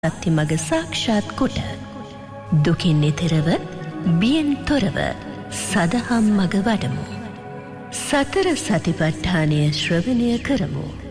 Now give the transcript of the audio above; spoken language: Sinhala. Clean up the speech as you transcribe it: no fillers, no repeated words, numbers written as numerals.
සත්‍ය මඟ සාක්ෂාත් කොට දුකින් එතරව බියෙන් තොරව සදහම් මඟ වඩමු. සතර සතිපට්ඨානය ශ්‍රවණය කරමු.